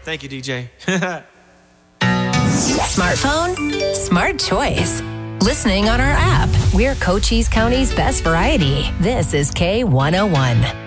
Thank you, DJ. Smartphone? Smart choice. Listening on our app. We're Cochise County's best variety. This is K101.